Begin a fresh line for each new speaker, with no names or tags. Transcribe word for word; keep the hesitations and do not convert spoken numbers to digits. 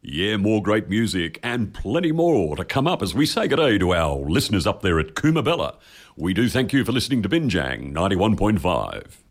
Yeah, more great music and plenty more to come up as we say good day to our listeners up there at Coomabella. We do thank you for listening to Binjang ninety-one point five.